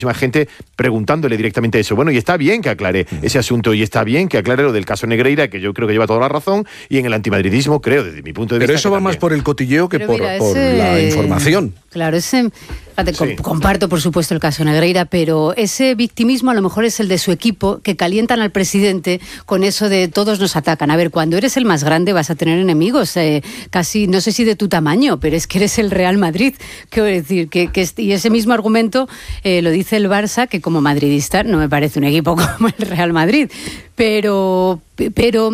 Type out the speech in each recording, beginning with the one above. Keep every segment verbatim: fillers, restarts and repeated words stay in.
gente preguntándole directamente eso. Bueno, y está bien que aclare ese asunto, y está bien que aclare lo del caso Negreira, que yo creo que lleva toda la razón, y en el antimadridismo creo, desde mi punto de vista... Pero eso va también. más por el cotilleo que por, mira, por ese... la información. Claro, ese... Fíjate, Sí. comparto, por supuesto, el caso Negreira, pero ese victimismo a lo mejor es el de su equipo, que calientan al presidente con eso de todos nos atacan. A ver, cuando eres el más grande vas a tener enemigos, eh, casi, no sé si de tu tamaño, pero es que eres el Real Madrid. Quiero decir, que, que y ese mismo argumento eh, lo dice el Barça, que como madridista no me parece un equipo como el Real Madrid. Pero... pero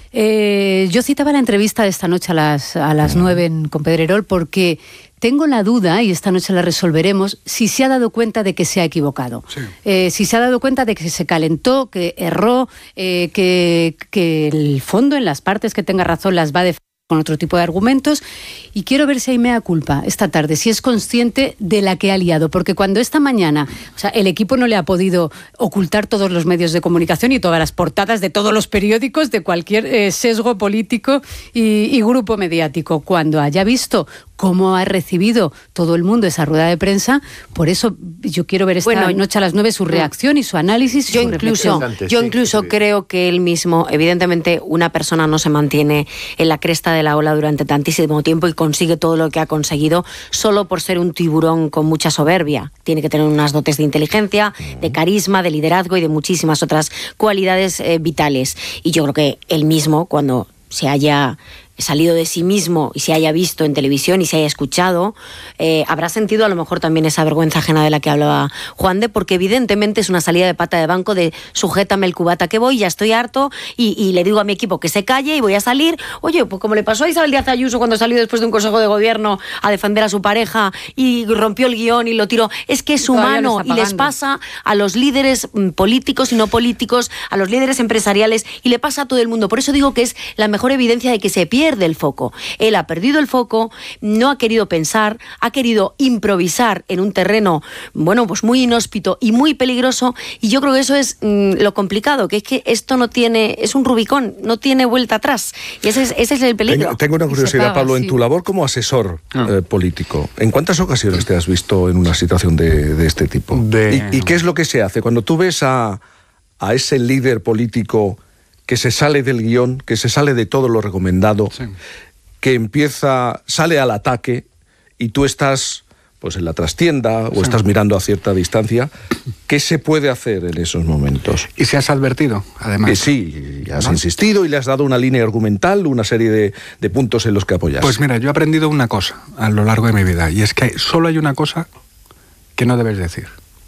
eh, yo citaba la entrevista de esta noche a las, a las nueve en, con Pedrerol, porque... tengo la duda, y esta noche la resolveremos, si se ha dado cuenta de que se ha equivocado. Sí. Eh, si se ha dado cuenta de que se calentó, que erró, eh, que, que el fondo, en las partes que tenga razón, las va a defender con otro tipo de argumentos, y quiero ver si hay mea culpa esta tarde, si es consciente de la que ha liado, porque cuando esta mañana, o sea, el equipo no le ha podido ocultar todos los medios de comunicación y todas las portadas de todos los periódicos de cualquier eh, sesgo político y, y grupo mediático, cuando haya visto cómo ha recibido todo el mundo esa rueda de prensa, por eso yo quiero ver esta bueno, noche a las nueve su reacción y su análisis. Y yo su incluso, yo sí, incluso sí. creo que él mismo, evidentemente, una persona no se mantiene en la cresta de la ola durante tantísimo tiempo y consigue todo lo que ha conseguido solo por ser un tiburón con mucha soberbia. Tiene que tener unas dotes de inteligencia, de carisma, de liderazgo y de muchísimas otras cualidades eh, vitales. Y yo creo que él mismo, cuando se haya salido de sí mismo y se haya visto en televisión y se haya escuchado, eh, habrá sentido a lo mejor también esa vergüenza ajena de la que hablaba Juan de, porque evidentemente es una salida de pata de banco de sujétame el cubata que voy, ya estoy harto y, y le digo a mi equipo que se calle y voy a salir. Oye, pues como le pasó a Isabel Díaz Ayuso cuando salió después de un consejo de gobierno a defender a su pareja y rompió el guión y lo tiró, es que es humano y les pasa a los líderes políticos y no políticos, a los líderes empresariales, y le pasa a todo el mundo. Por eso digo que es la mejor evidencia de que se pierde el foco. Él ha perdido el foco, no ha querido pensar, ha querido improvisar en un terreno, bueno, pues muy inhóspito y muy peligroso, y yo creo que eso es mmm, lo complicado, que es que esto no tiene, es un Rubicón, no tiene vuelta atrás, y ese es, ese es el peligro. Tengo, tengo una curiosidad, paga, Pablo, sí. En tu labor como asesor ah. eh, político, ¿en cuántas ocasiones te has visto en una situación de, de este tipo? De... ¿Y, ¿Y qué es lo que se hace? Cuando tú ves a, a ese líder político que se sale del guión, que se sale de todo lo recomendado, sí. que empieza, sale al ataque, y tú estás pues en la trastienda o sí. estás mirando a cierta distancia, ¿qué se puede hacer en esos momentos? Y si has advertido, además. Que sí, has ¿no? insistido y le has dado una línea argumental, una serie de, de puntos en los que apoyas. Pues mira, yo he aprendido una cosa a lo largo de mi vida, y es que solo hay una cosa que no debes decir,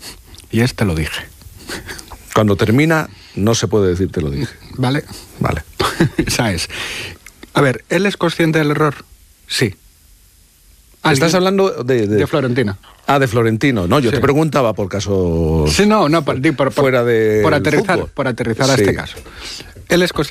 y es te lo dije. Cuando termina, no se puede decir te lo dije. Vale. Vale. ¿Sabes? A ver, ¿él es consciente del error? Sí. ¿Estás hablando de, de...? De Florentino. Ah, de Florentino. No, yo sí. te preguntaba por casos... Sí, no, no, por, por, fuera de por aterrizar, fútbol. por aterrizar a sí. este caso. Él es consciente